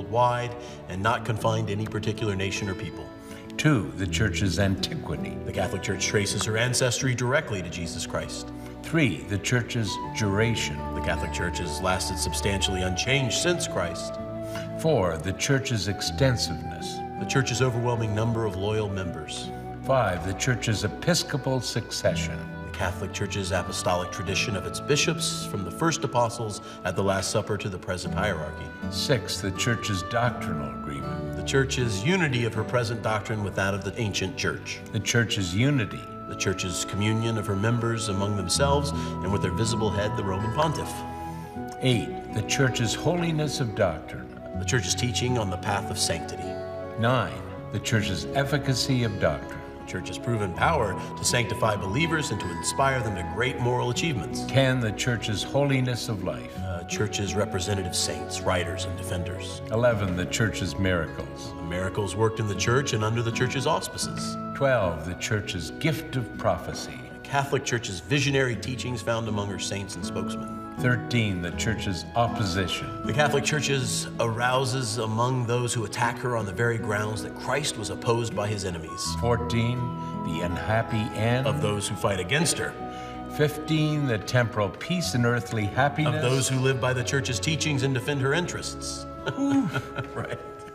worldwide and not confined to any particular nation or people. 2, the Church's antiquity. The Catholic Church traces her ancestry directly to Jesus Christ. 3, the Church's duration. The Catholic Church has lasted substantially unchanged since Christ. 4, the Church's extensiveness. The Church's overwhelming number of loyal members. 5, the Church's episcopal succession. The Catholic Church's apostolic tradition of its bishops, from the first apostles at the Last Supper to the present hierarchy. 6, the Church's doctrinal agreement. The Church's unity of her present doctrine with that of the ancient Church. The Church's unity. The Church's communion of her members among themselves and with their visible head, the Roman Pontiff. 8, the Church's holiness of doctrine. The Church's teaching on the path of sanctity. 9, the Church's efficacy of doctrine. The Church has proven power to sanctify believers and to inspire them to great moral achievements. 10, the Church's holiness of life. Church's representative saints, writers, and defenders. 11, the Church's miracles. The miracles worked in the Church and under the Church's auspices. 12, the Church's gift of prophecy. The Catholic Church's visionary teachings found among her saints and spokesmen. 13, the Church's opposition. The Catholic Church arouses among those who attack her on the very grounds that Christ was opposed by his enemies. 14, the unhappy end. Of those who fight against her. 15, the temporal peace and earthly happiness. Of those who live by the Church's teachings and defend her interests. Right.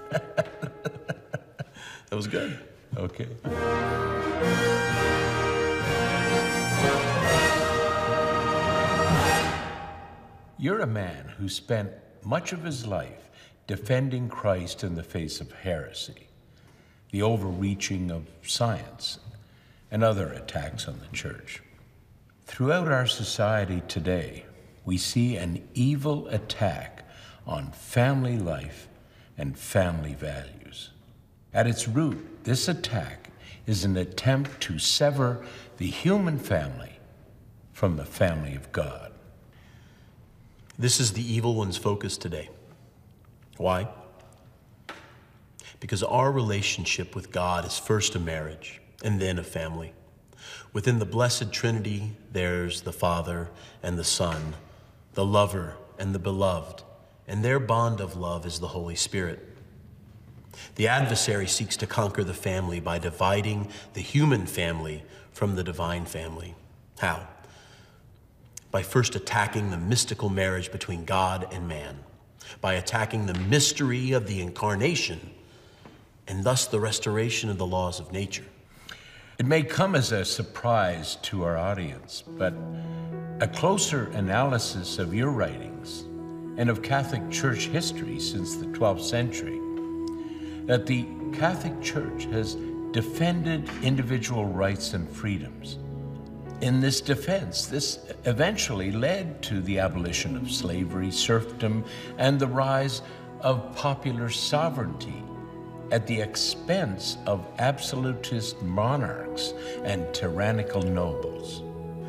That was good. Okay. You're a man who spent much of his life defending Christ in the face of heresy, the overreaching of science, and other attacks on the Church. Throughout our society today, we see an evil attack on family life and family values. At its root, this attack is an attempt to sever the human family from the family of God. This is the evil one's focus today. Why? Because our relationship with God is first a marriage and then a family. Within the Blessed Trinity, there's the Father and the Son, the lover and the beloved, and their bond of love is the Holy Spirit. The adversary seeks to conquer the family by dividing the human family from the divine family. How? By first attacking the mystical marriage between God and man, by attacking the mystery of the incarnation, and thus the restoration of the laws of nature. It may come as a surprise to our audience, but a closer analysis of your writings and of Catholic Church history since the 12th century, that the Catholic Church has defended individual rights and freedoms. In this defense, this eventually led to the abolition of slavery, serfdom, and the rise of popular sovereignty at the expense of absolutist monarchs and tyrannical nobles.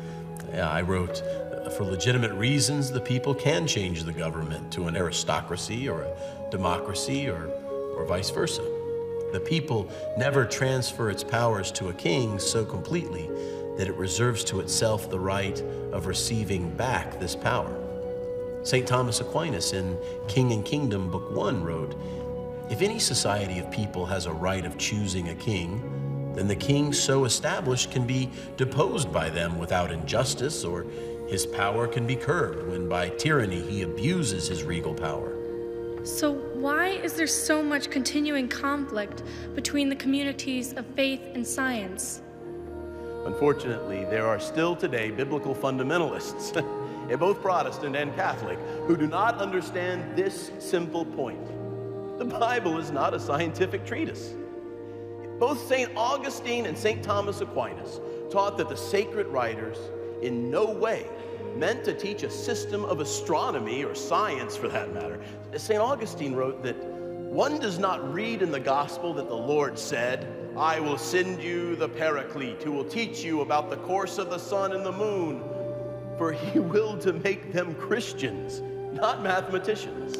I wrote, for legitimate reasons, the people can change the government to an aristocracy or a democracy or vice versa. The people never transfer its powers to a king so completely that it reserves to itself the right of receiving back this power. St. Thomas Aquinas in King and Kingdom, Book 1, wrote, "If any society of people has a right of choosing a king, then the king so established can be deposed by them without injustice, or his power can be curbed when by tyranny he abuses his regal power." So why is there so much continuing conflict between the communities of faith and science? Unfortunately, there are still today biblical fundamentalists, both Protestant and Catholic, who do not understand this simple point. The Bible is not a scientific treatise. Both St. Augustine and St. Thomas Aquinas taught that the sacred writers in no way meant to teach a system of astronomy or science for that matter. St. Augustine wrote that one does not read in the gospel that the Lord said, "I will send you the Paraclete who will teach you about the course of the sun and the moon, for he willed to make them Christians, not mathematicians."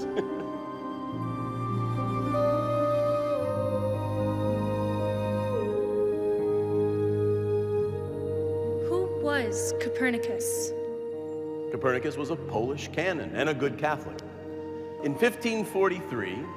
Who was Copernicus? Copernicus was a Polish canon and a good Catholic. In 1543,